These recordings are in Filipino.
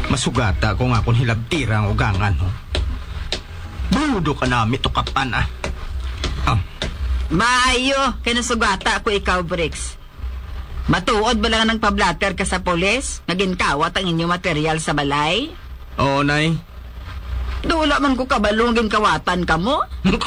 Masugata ko nga kung hilabtira ang ugangan, ho. Budo ka na, mito kapan, ah. Maayo, kinasugata ako ikaw, Bricks. Matuod ba lang ng pablatter ka sa polis? Naging kawat ang inyong material sa balay? Oo, nay. Dula man ko kabalungin kawatan ka mo?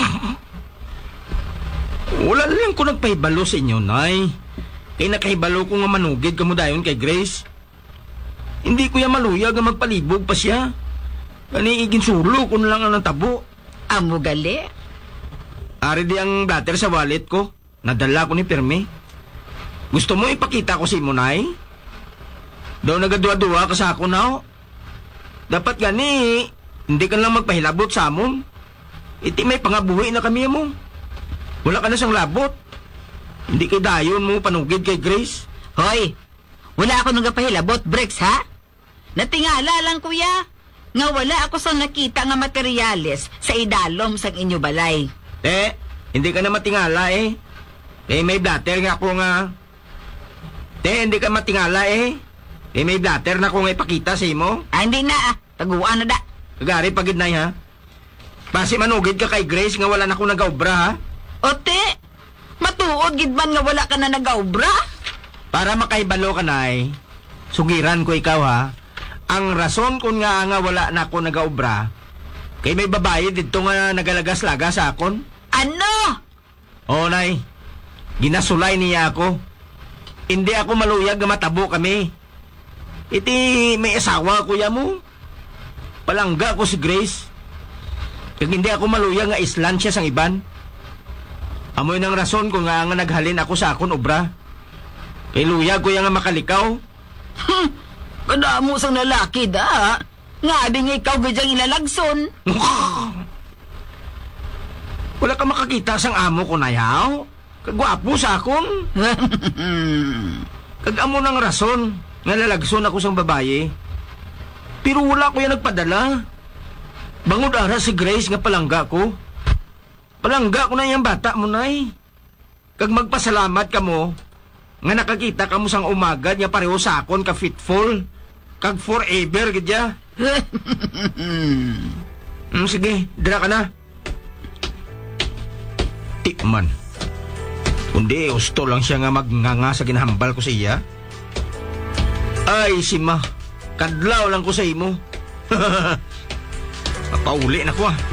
Wala lang ko nagpahibalo sa inyo, nay. Kaya nakahibalo ko nga manugid ka mo dayon kay Grace. Hindi ko yan maluyag nga magpalibog pa siya. Kaniigin sulo ko na lang ang tabo. Amo gali? Ari di ang blatter sa wallet ko. Nadala ko ni Perme. Gusto mo ipakita ko si Monay? Daw nagadua-dua ka sa ako na. Dapat gani, hindi ka lang magpahilabot sa amon. Iti may pangabuhi na kami mo. Wala ka na siyang labot. Hindi kay dayon mo panugid kay Grace. Hoy, wala ako nagapahilabot, Bricks, ha? Natingala lang, kuya. Nga wala ako sa nakita nga materyales sa idalom sa inyo balay. Hindi ka na matingala eh. May blatter nga ako nga. Hindi ka matingala eh. May blatter na ako nga ipakita sa imo. Hindi na, taguan na da. Kagari pagid na ha. Basi manugid ka kay Grace nga wala na ako nag-aubra ha. Ote, matuod gid man nga wala ka na nag-aubra? Para makaibalo ka na eh. Sugiran ko ikaw ha. Ang rason kung nga wala na ako nag-aubra, kay may babae dito nga nagalagas-lagas sa akon. Ano? Oo, nay. Ginasulay niya ako. Hindi ako maluyag nga matabo kami. Iti may asawa kuya mo. Palangga ko si Grace. Kag hindi ako maluyag nga islan siya sang iban. Amoy ng rason kung nga naghalin ako sa akon obra. Kay luyag ko nga makalikaw. Kada mo sang lalaki da. Nga abing ikaw gadyang ilalagson. Wala ka makakita sang amo ko na yaw. Kagwapo sa akon. Kag amo ng rason nga lalagson ako sang babaye. Pero wala ko yan nagpadala. Bangod ara si Grace nga palangga ko. Palangga ko na yung bata mo, nay. Kag magpasalamat ka mo, nga nakakita ka mo sang umagad nga pareho sa akon ka fitful. Kag forever, gadya. Sige, dira ka na. Tikman. Kundi, gusto lang siya nga magnganga sa ginahambal ko sa iya. Ay, si Ma. Kadlaw lang ko sa imo. Pauli na ko ah.